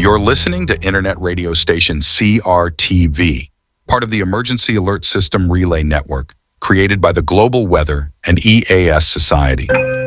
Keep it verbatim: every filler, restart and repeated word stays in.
You're listening to internet radio station C R T V, part of the Emergency Alert System Relay Network, created by the Global Weather and E A S Society.